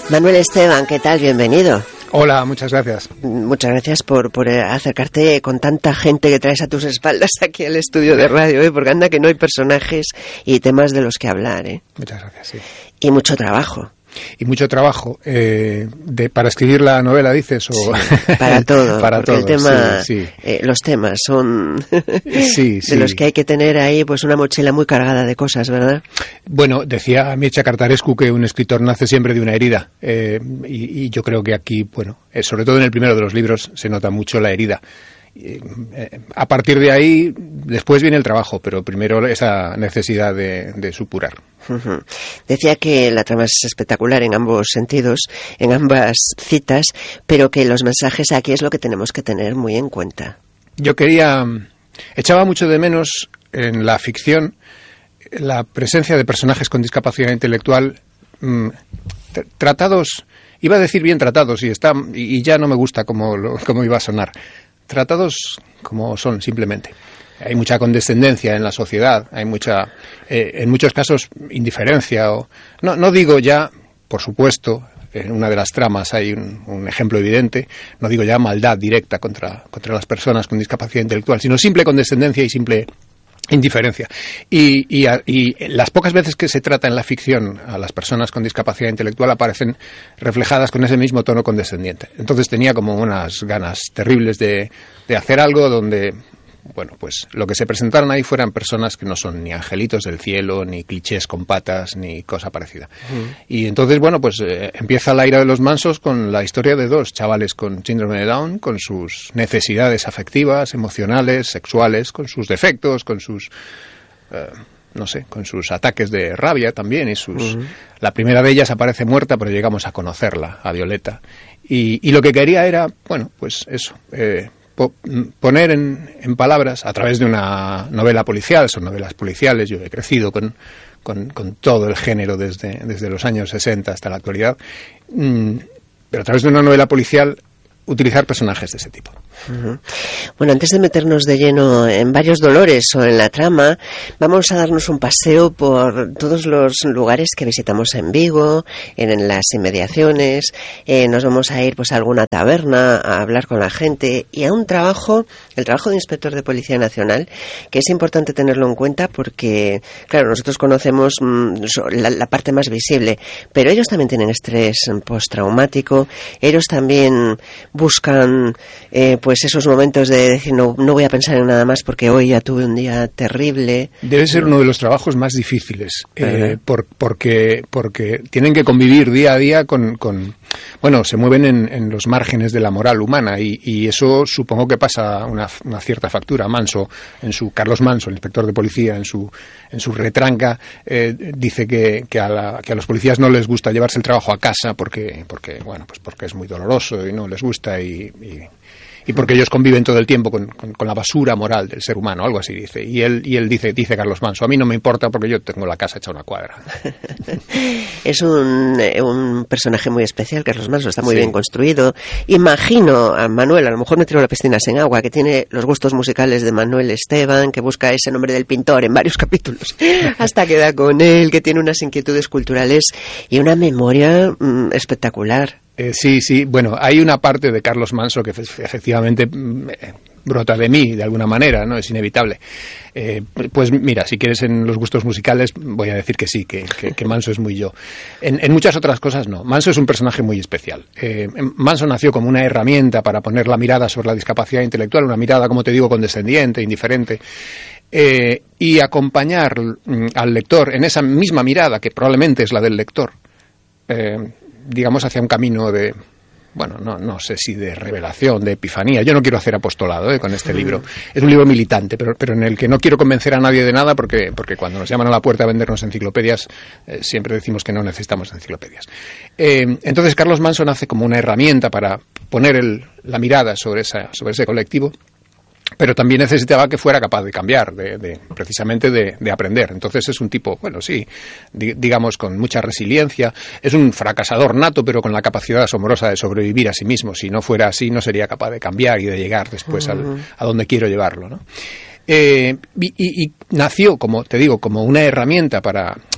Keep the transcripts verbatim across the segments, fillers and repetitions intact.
Manuel Esteban, ¿qué tal? Bienvenido. Hola, muchas gracias. Muchas gracias por, por acercarte con tanta gente que traes a tus espaldas aquí al estudio de radio, ¿eh? Porque anda que no hay personajes y temas de los que hablar, ¿eh? Muchas gracias, sí. Y mucho trabajo. Y mucho trabajo eh, de, para escribir la novela, dices, o sí, para todo. Para todo. El tema, sí, sí. Eh, los temas son sí, de sí. los que hay que tener ahí, pues una mochila muy cargada de cosas, ¿verdad? Bueno, decía Mircea Cartarescu que un escritor nace siempre de una herida, eh, y, y yo creo que aquí, bueno, eh, sobre todo en el primero de los libros se nota mucho la herida. Eh, a partir de ahí, después viene el trabajo, pero primero esa necesidad de, de supurar. Uh-huh. Decía que la trama es espectacular en ambos sentidos, en ambas citas, pero que los mensajes aquí es lo que tenemos que tener muy en cuenta. Yo quería, echaba mucho de menos en la ficción la presencia de personajes con discapacidad intelectual mmm, tr- tratados, iba a decir bien tratados, y está y, y ya no me gusta cómo, lo, cómo iba a sonar. Tratados como son, simplemente. Hay mucha condescendencia en la sociedad, hay mucha, eh, en muchos casos, indiferencia. O, no, no digo ya, por supuesto, en una de las tramas hay un, un ejemplo evidente, no digo ya maldad directa contra, contra las personas con discapacidad intelectual, sino simple condescendencia y simple indiferencia. Y, y, y las pocas veces que se trata en la ficción a las personas con discapacidad intelectual aparecen reflejadas con ese mismo tono condescendiente. Entonces tenía como unas ganas terribles de, de hacer algo donde, bueno, pues lo que se presentaron ahí fueran personas que no son ni angelitos del cielo, ni clichés con patas, ni cosa parecida. Mm. Y entonces, bueno, pues eh, empieza la ira de los mansos con la historia de dos chavales con síndrome de Down, con sus necesidades afectivas, emocionales, sexuales, con sus defectos, con sus, eh, no sé, con sus ataques de rabia también. Y sus... Mm. La primera de ellas aparece muerta, pero llegamos a conocerla, a Violeta. Y, y lo que quería era, bueno, pues eso, eh, poner en, en palabras, a través de una novela policial, son novelas policiales, yo he crecido con, con, con todo el género desde, desde los años sesenta hasta la actualidad, mmm, pero a través de una novela policial utilizar personajes de ese tipo. Uh-huh. Bueno, antes de meternos de lleno en varios dolores o en la trama, vamos a darnos un paseo por todos los lugares que visitamos en Vigo, en, en las inmediaciones. Eh, nos vamos a ir pues a alguna taberna a hablar con la gente y a un trabajo, el trabajo de inspector de Policía Nacional, que es importante tenerlo en cuenta porque, claro, nosotros conocemos mmm, la, la parte más visible, pero ellos también tienen estrés postraumático, ellos también buscan eh, pues esos momentos de decir no, no voy a pensar en nada más porque hoy ya tuve un día terrible. Debe ser uno de los trabajos más difíciles eh, por, porque, porque tienen que convivir día a día con, con bueno, se mueven en, en los márgenes de la moral humana y, y eso supongo que pasa una, una cierta factura. Manso, en su Carlos Manso, el inspector de policía, en su en su retranca eh, dice que, que, a la, que a los policías no les gusta llevarse el trabajo a casa porque porque bueno pues porque es muy doloroso y no les gusta y, y y porque ellos conviven todo el tiempo con, con, con la basura moral del ser humano, algo así dice. Y él y él dice, dice Carlos Manso, a mí no me importa porque yo tengo la casa hecha una cuadra. Es un, un personaje muy especial, Carlos Manso, está muy sí. bien construido. Imagino a Manuel, a lo mejor me tiro la piscina sin agua, que tiene los gustos musicales de Manuel Esteban, que busca ese nombre del pintor en varios capítulos, hasta que da con él, que tiene unas inquietudes culturales y una memoria mmm, espectacular. Eh, sí, sí, bueno, hay una parte de Carlos Manso que efectivamente eh, brota de mí, de alguna manera, ¿no? Es inevitable. Eh, pues mira, si quieres en los gustos musicales, voy a decir que sí, que, que, que Manso es muy yo. En, en muchas otras cosas no. Manso es un personaje muy especial. Eh, Manso nació como una herramienta para poner la mirada sobre la discapacidad intelectual, una mirada, como te digo, condescendiente, indiferente. Eh, y acompañar mm, al lector en esa misma mirada, que probablemente es la del lector, eh, digamos, hacia un camino de, bueno, no, no sé si de revelación, de epifanía. Yo no quiero hacer apostolado ¿eh? con este libro. Es un libro militante, pero, pero en el que no quiero convencer a nadie de nada porque, porque cuando nos llaman a la puerta a vendernos enciclopedias, eh, siempre decimos que no necesitamos enciclopedias. Eh, entonces, Carlos Manso nace como una herramienta para poner el, la mirada sobre, esa, sobre ese colectivo, pero también necesitaba que fuera capaz de cambiar, de, de precisamente de, de aprender. Entonces es un tipo, bueno, sí, di, digamos, con mucha resiliencia. Es un fracasador nato, pero con la capacidad asombrosa de sobrevivir a sí mismo. Si no fuera así, no sería capaz de cambiar y de llegar después uh-huh. al, a donde quiero llevarlo, ¿no? Eh, y, y, y nació, como te digo, como una herramienta para...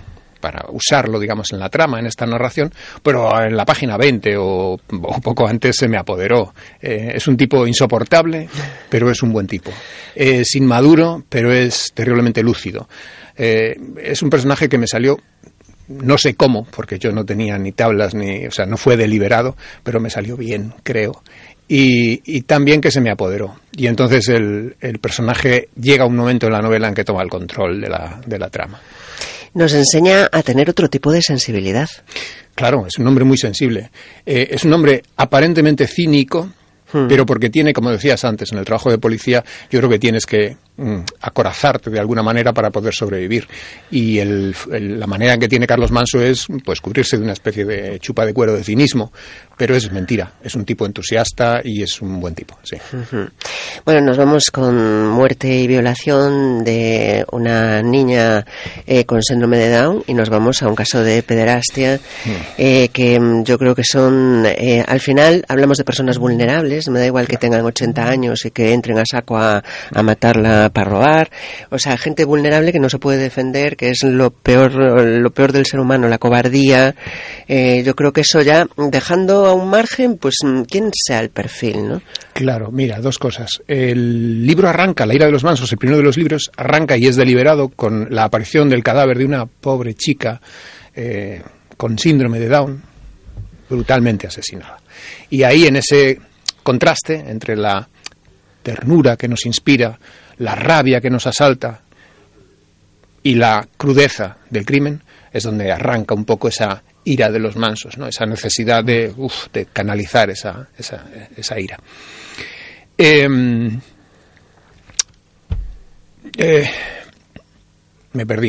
para usarlo, digamos, en la trama, en esta narración, pero en la página veinte o, o poco antes se me apoderó. Eh, es un tipo insoportable, pero es un buen tipo. Es inmaduro, pero es terriblemente lúcido. Eh, es un personaje que me salió, no sé cómo, porque yo no tenía ni tablas, ni, o sea, no fue deliberado, pero me salió bien, creo. Y, y también que se me apoderó. Y entonces el, el personaje llega a un momento en la novela en que toma el control de la, de la trama. Nos enseña a tener otro tipo de sensibilidad. Claro, es un hombre muy sensible. Eh, es un hombre aparentemente cínico, hmm. pero porque tiene, como decías antes, en el trabajo de policía, yo creo que tienes que mm, acorazarte de alguna manera para poder sobrevivir. Y el, el, la manera en que tiene Carlos Manso es pues cubrirse de una especie de chupa de cuero de cinismo. Pero es mentira, es un tipo entusiasta y es un buen tipo, sí. Uh-huh. Bueno, nos vamos con muerte y violación de una niña eh, con síndrome de Down y nos vamos a un caso de pederastia uh-huh. eh, que yo creo que son, eh, al final hablamos de personas vulnerables, me da igual que tengan ochenta años y que entren a saco a, a matarla para robar, o sea, gente vulnerable que no se puede defender, que es lo peor, lo peor del ser humano, la cobardía, eh, yo creo que eso ya, dejando a un margen, pues quién sea el perfil, ¿no? Claro, mira, dos cosas. El libro arranca, La ira de los mansos, el primero de los libros, arranca y es deliberado con la aparición del cadáver de una pobre chica eh, con síndrome de Down, brutalmente asesinada. Y ahí, en ese contraste entre la ternura que nos inspira, la rabia que nos asalta y la crudeza del crimen, es donde arranca un poco esa ira de los mansos, ¿no? Esa necesidad de, uf, de canalizar esa, esa, esa ira. Eh, eh, me perdí.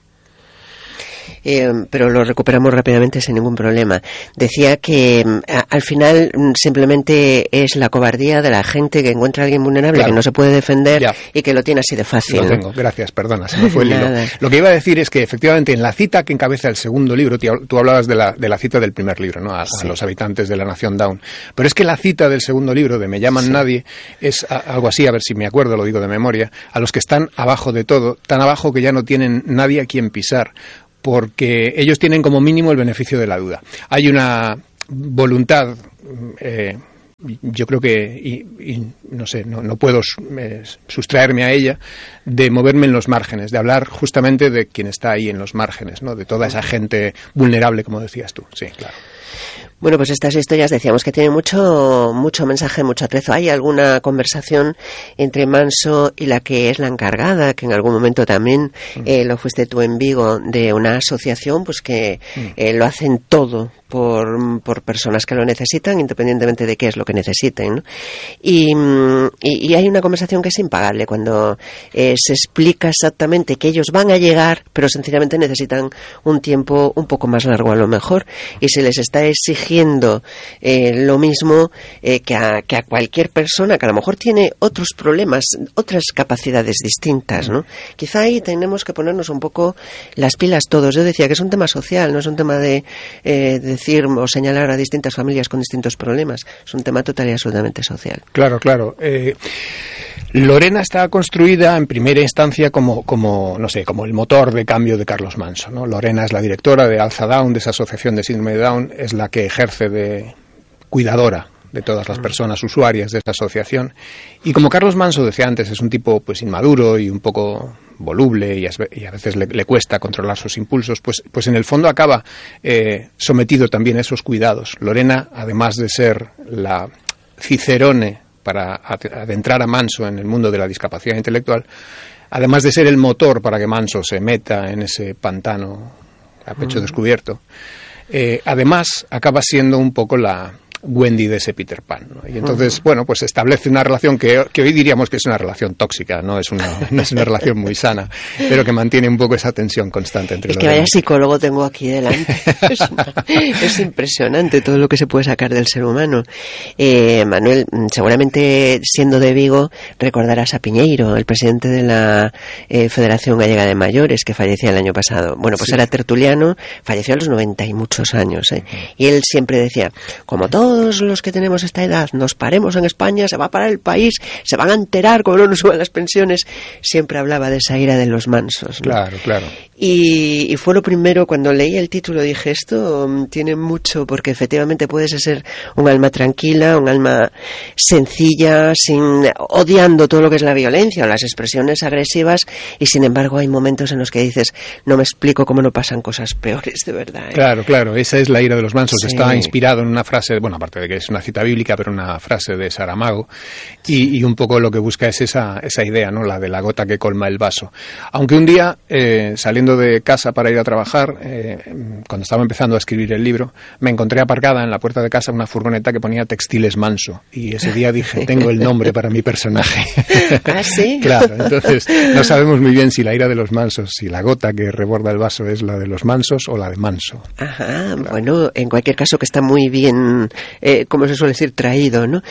Eh, pero lo recuperamos rápidamente sin ningún problema. Decía que a, al final simplemente es la cobardía de la gente que encuentra a alguien vulnerable, claro, que no se puede defender ya, y que lo tiene así de fácil. Lo tengo, gracias, perdona, se me fue el hilo. Lo que iba a decir es que efectivamente en la cita que encabeza el segundo libro, tú hablabas de la, de la cita del primer libro, ¿no? A, sí. a los habitantes de la nación Down. Pero es que la cita del segundo libro, de Me llaman sí. nadie, es a, algo así, a ver si me acuerdo, lo digo de memoria, a los que están abajo de todo, tan abajo que ya no tienen nadie a quien pisar, porque ellos tienen como mínimo el beneficio de la duda. Hay una voluntad, eh, yo creo que, y, y, no sé, no, no puedo eh, sustraerme a ella, de moverme en los márgenes, de hablar justamente de quien está ahí en los márgenes, ¿no? De toda esa gente vulnerable, como decías tú. Sí, claro. Bueno, pues estas historias decíamos que tienen mucho mucho mensaje, mucho atrezo. ¿Hay alguna conversación entre Manso y la que es la encargada, que en algún momento también eh, lo fuiste tú en Vigo, de una asociación pues que eh, lo hacen todo por, por personas que lo necesitan, independientemente de qué es lo que necesiten, ¿no? Y, y, y hay una conversación que es impagable cuando eh, se explica exactamente que ellos van a llegar, pero sencillamente necesitan un tiempo un poco más largo a lo mejor, y se les está exigiendo eh, lo mismo eh, que, a, que a cualquier persona que a lo mejor tiene otros problemas, otras capacidades distintas, ¿no? Quizá ahí tenemos que ponernos un poco las pilas todos. Yo decía que es un tema social, no es un tema de eh, decir o señalar a distintas familias con distintos problemas, es un tema total y absolutamente social. Claro, claro. Eh, Lorena está construida en primera instancia como, como, no sé, como el motor de cambio de Carlos Manso, ¿no? Lorena es la directora de Alza Down, de esa asociación de síndrome de Down, es la que ejerce de cuidadora de todas las personas usuarias de esta asociación. Y como Carlos Manso decía antes, es un tipo pues inmaduro y un poco voluble y a veces le, le cuesta controlar sus impulsos, pues, pues en el fondo acaba eh, sometido también a esos cuidados. Lorena, además de ser la cicerone para adentrar a Manso en el mundo de la discapacidad intelectual, además de ser el motor para que Manso se meta en ese pantano a pecho uh-huh. descubierto, eh, además acaba siendo un poco la Wendy de ese Peter Pan, ¿no? Y entonces, uh-huh. bueno, pues establece una relación que, que hoy diríamos que es una relación tóxica, no es una, no es una relación muy sana, pero que mantiene un poco esa tensión constante entre los dos. Es que vaya psicólogo tengo aquí delante. Es, una, es impresionante todo lo que se puede sacar del ser humano. Eh, Manuel, seguramente siendo de Vigo recordarás a Piñeiro, el presidente de la eh, Federación Gallega de Mayores, que fallecía el año pasado. Bueno, pues sí. Era tertuliano, falleció a los noventa y muchos años, ¿eh? Uh-huh. Y él siempre decía, como todo todos los que tenemos esta edad nos paremos en España, se va a parar el país, se van a enterar como no nos suban las pensiones. Siempre hablaba de esa ira de los mansos, ¿no? Claro, claro. Y, y fue lo primero, cuando leí el título dije, esto um, tiene mucho, porque efectivamente puedes ser un alma tranquila, un alma sencilla, sin odiando todo lo que es la violencia o las expresiones agresivas, y sin embargo hay momentos en los que dices, no me explico cómo no pasan cosas peores, de verdad, ¿eh? Claro, claro, esa es la ira de los mansos. Sí. Estaba inspirado en una frase, bueno, aparte de que es una cita bíblica, pero una frase de Saramago, y, y un poco lo que busca es esa, esa idea, ¿no? La de la gota que colma el vaso. Aunque un día, eh, saliendo de casa para ir a trabajar, eh, cuando estaba empezando a escribir el libro, me encontré aparcada en la puerta de casa una furgoneta que ponía Textiles Manso, y ese día dije, tengo el nombre para mi personaje. ¿Ah, sí? Claro, entonces no sabemos muy bien si la ira de los mansos, si la gota que reborda el vaso es la de los mansos o la de Manso. Ajá, claro. Bueno, en cualquier caso que está muy bien, eh, como se suele decir, traído, ¿no?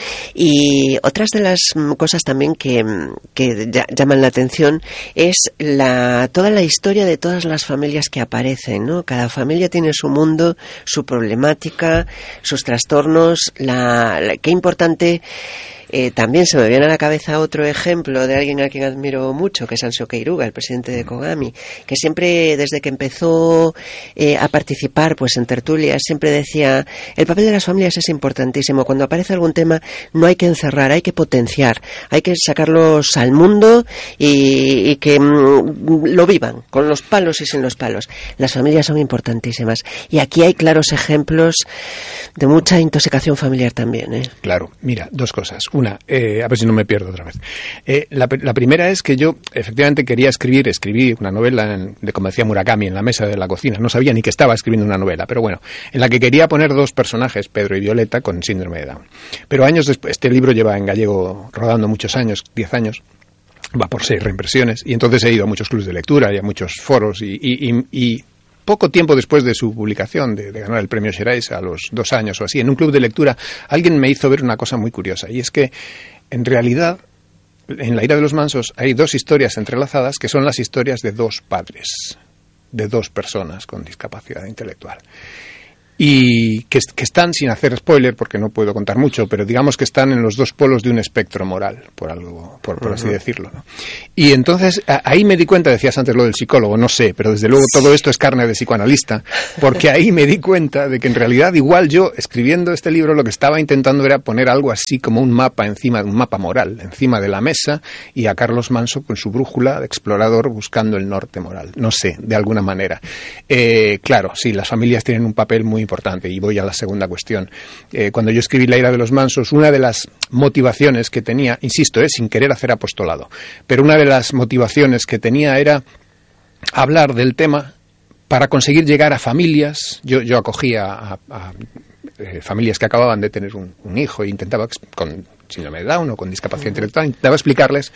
Y otras de las cosas también que, que llaman la atención es la toda la historia de todas las familias que aparecen, ¿no? Cada familia tiene su mundo, su problemática, sus trastornos, la, la qué importante. Eh, también se me viene a la cabeza otro ejemplo de alguien a quien admiro mucho, que es Ansio Keiruga, el presidente de Kogami, que siempre, desde que empezó eh, a participar pues en tertulias, siempre decía, el papel de las familias es importantísimo. Cuando aparece algún tema no hay que encerrar, hay que potenciar, hay que sacarlos al mundo y, y que mm, lo vivan, con los palos y sin los palos. Las familias son importantísimas. Y aquí hay claros ejemplos de mucha intoxicación familiar también, ¿eh? Claro, mira, dos cosas. Una, eh, a ver si no me pierdo otra vez. Eh, la, la primera es que yo efectivamente quería escribir, escribí una novela en, de, como decía Murakami, en la mesa de la cocina. No sabía ni que estaba escribiendo una novela, pero bueno, en la que quería poner dos personajes, Pedro y Violeta, con síndrome de Down. Pero años después, este libro lleva en gallego rodando muchos años, diez años, va por seis reimpresiones, y entonces he ido a muchos clubes de lectura y a muchos foros y... y, y, y poco tiempo después de su publicación, de, de ganar el premio Xerais, a los dos años o así, en un club de lectura, alguien me hizo ver una cosa muy curiosa, y es que, en realidad, en La ira de los mansos hay dos historias entrelazadas que son las historias de dos padres, de dos personas con discapacidad intelectual. Y que, que están, sin hacer spoiler, porque no puedo contar mucho, pero digamos que están en los dos polos de un espectro moral, por algo, por, por uh-huh. así decirlo, ¿no? Y entonces, a, ahí me di cuenta, decías antes lo del psicólogo, no sé, pero desde luego todo esto es carne de psicoanalista, porque ahí me di cuenta de que en realidad igual yo, escribiendo este libro, lo que estaba intentando era poner algo así como un mapa encima, un mapa moral, encima de la mesa, y a Carlos Manso con su brújula de explorador buscando el norte moral, no sé, de alguna manera. Eh, claro, sí, las familias tienen un papel muy importante. Y voy a la segunda cuestión. Eh, cuando yo escribí La ira de los mansos, una de las motivaciones que tenía, insisto, es sin querer hacer apostolado, pero una de las motivaciones que tenía era hablar del tema para conseguir llegar a familias. Yo, yo acogía a, a, a eh, familias que acababan de tener un, un hijo e intentaba, con síndrome de Down o con discapacidad uh-huh. intelectual, intentaba explicarles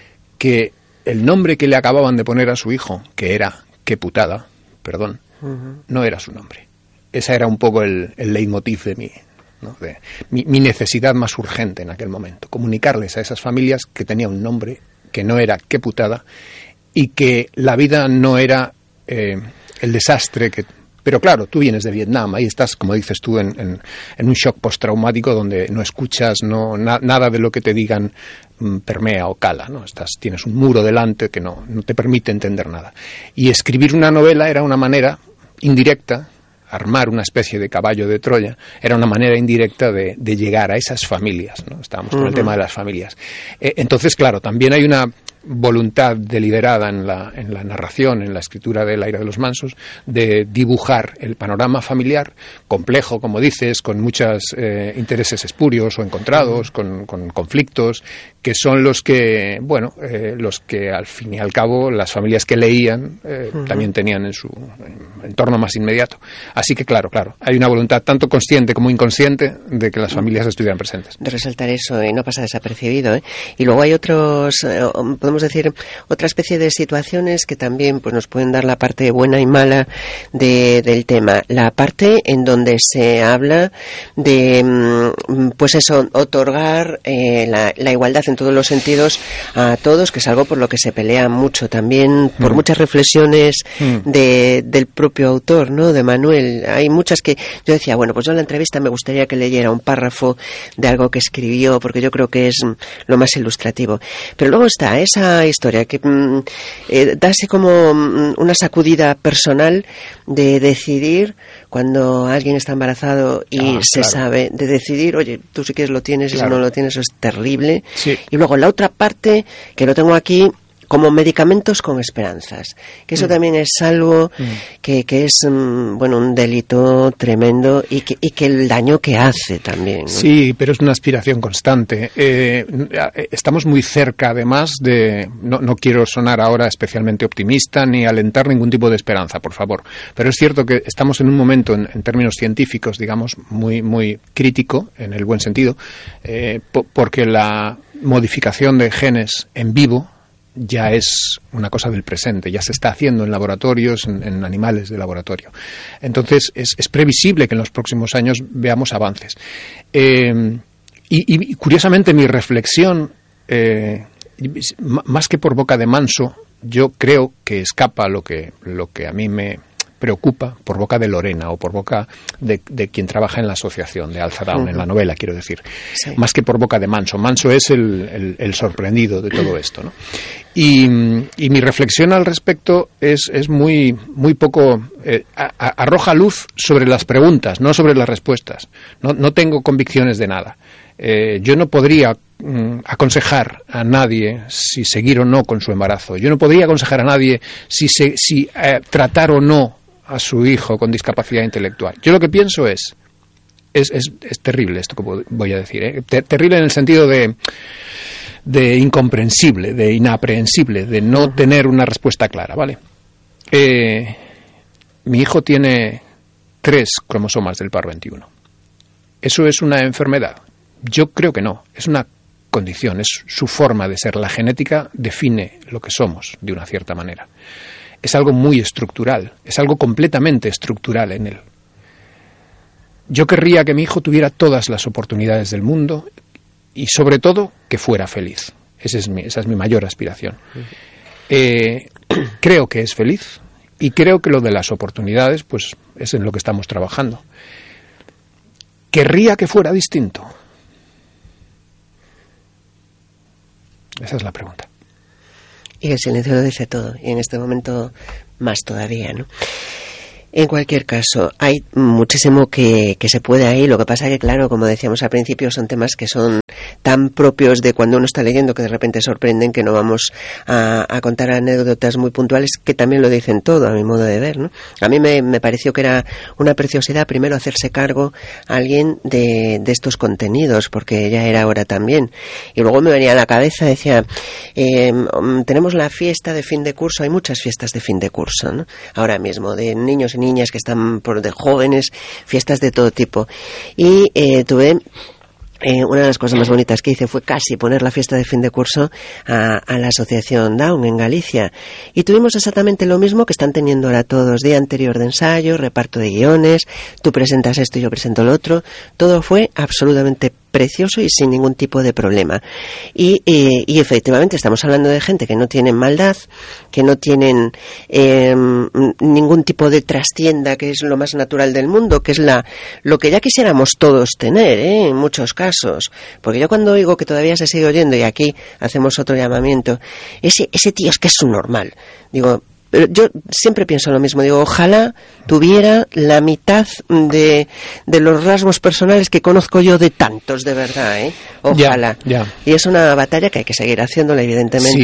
que el nombre que le acababan de poner a su hijo, que era qué putada, perdón, uh-huh. no era su nombre. Esa era un poco el, el leitmotiv de, mi, ¿no? de mi, mi necesidad más urgente en aquel momento. Comunicarles a esas familias que tenía un nombre, que no era qué putada, y que la vida no era eh, el desastre que... Pero claro, tú vienes de Vietnam, ahí estás, como dices tú, en, en, en un shock postraumático donde no escuchas, no na, nada de lo que te digan mm, permea o cala, ¿no? Estás, tienes un muro delante que no, no te permite entender nada. Y escribir una novela era una manera indirecta, armar una especie de caballo de Troya, era una manera indirecta de, de llegar a esas familias, ¿no? Estábamos con uh-huh. el tema de las familias. Eh, entonces, claro, también hay una voluntad deliberada en la, en la narración, en la escritura de La ira de los mansos, de dibujar el panorama familiar, complejo, como dices, con muchos eh, intereses espurios o encontrados, con, con conflictos, que son los que, bueno, eh, los que al fin y al cabo las familias que leían eh, uh-huh. también tenían en su entorno más inmediato. Así que, claro, claro, hay una voluntad tanto consciente como inconsciente de que las familias estuvieran presentes. De resaltar eso y no pasa desapercibido, ¿eh? Y luego hay otros, eh, podemos decir, otra especie de situaciones que también pues nos pueden dar la parte buena y mala de, del tema. La parte en donde se habla de, pues eso, otorgar eh, la, la igualdad entre todos los sentidos a todos, que es algo por lo que se pelea mucho también, por mm. muchas reflexiones mm. de, del propio autor, ¿no? De Manuel. Hay muchas que yo decía, bueno, pues yo en la entrevista me gustaría que leyera un párrafo de algo que escribió, porque yo creo que es lo más ilustrativo. Pero luego está esa historia que mm, eh, da así como mm, una sacudida personal de decidir cuando alguien está embarazado y ah, se claro. sabe, de decidir, oye, tú si quieres lo tienes claro. y si no lo tienes, eso es terrible. Sí. Y luego la otra parte, que lo tengo aquí, como medicamentos con esperanzas, que eso mm. también es algo mm. que, que es um, bueno, un delito tremendo y que, y que el daño que hace también, ¿no? Sí, pero es una aspiración constante. Eh, estamos muy cerca, además, de... No, no quiero sonar ahora especialmente optimista ni alentar ningún tipo de esperanza, por favor, pero es cierto que estamos en un momento, en, en términos científicos, digamos, muy, muy crítico, en el buen sentido, eh, po- porque la modificación de genes en vivo ya es una cosa del presente, ya se está haciendo en laboratorios, en, en animales de laboratorio. Entonces, es, es previsible que en los próximos años veamos avances. Eh, y, y, curiosamente, mi reflexión, eh, más que por boca de Manso, yo creo que escapa lo que, lo que a mí me preocupa por boca de Lorena o por boca de, de quien trabaja en la asociación de Alza Down, uh-huh. en la novela, quiero decir, sí. más que por boca de Manso. Manso es el, el, el sorprendido de todo esto, ¿no? Y, y mi reflexión al respecto es, es muy, muy poco... Eh, a, a, arroja luz sobre las preguntas, no sobre las respuestas. No, no tengo convicciones de nada. Eh, yo no podría mm, aconsejar a nadie si seguir o no con su embarazo. Yo no podría aconsejar a nadie si, se, si eh, tratar o no a su hijo con discapacidad intelectual. Yo lo que pienso es, es, es, es terrible esto que voy a decir, ¿eh? Ter- terrible en el sentido de, de incomprensible, de inaprehensible, de no tener una respuesta clara, ¿vale? Eh, mi hijo tiene tres cromosomas del par veintiuno. ¿Eso es una enfermedad? Yo creo que no, es una condición, es su forma de ser. La genética define lo que somos de una cierta manera. Es algo muy estructural, es algo completamente estructural en él. Yo querría que mi hijo tuviera todas las oportunidades del mundo y sobre todo que fuera feliz. Esa es mi, esa es mi mayor aspiración. Eh, creo que es feliz y creo que lo de las oportunidades pues es en lo que estamos trabajando. ¿Querría que fuera distinto? Esa es la pregunta. Y el silencio lo dice todo, y en este momento más todavía, ¿no? En cualquier caso, hay muchísimo que, que se puede ahí. Lo que pasa que, claro, como decíamos al principio, son temas que son tan propios de cuando uno está leyendo que de repente sorprenden, que no vamos a, a contar anécdotas muy puntuales que también lo dicen todo, a mi modo de ver, ¿no? A mí me, me pareció que era una preciosidad primero hacerse cargo a alguien de, de estos contenidos, porque ya era hora también. Y luego me venía a la cabeza, decía, eh, tenemos la fiesta de fin de curso, hay muchas fiestas de fin de curso, ¿no? Ahora mismo, de niños y niñas que están por de jóvenes, fiestas de todo tipo. Y eh, tuve Eh, una de las cosas más bonitas que hice fue casi poner la fiesta de fin de curso a, a la asociación Down en Galicia, y tuvimos exactamente lo mismo que están teniendo ahora todos, día anterior de ensayo, reparto de guiones, tú presentas esto y yo presento lo otro. Todo fue absolutamente precioso y sin ningún tipo de problema. Y, y, y efectivamente estamos hablando de gente que no tienen maldad, que no tienen eh, ningún tipo de trastienda, que es lo más natural del mundo, que es la lo que ya quisiéramos todos tener, ¿eh? En muchos casos. Porque yo cuando oigo que todavía se sigue oyendo, y aquí hacemos otro llamamiento, ese, ese tío es que es su normal. Digo, pero yo siempre pienso lo mismo, digo, ojalá tuviera la mitad de, de los rasgos personales que conozco yo de tantos, de verdad, ¿eh? Ojalá. Ya, ya. Y es una batalla que hay que seguir haciéndola, evidentemente.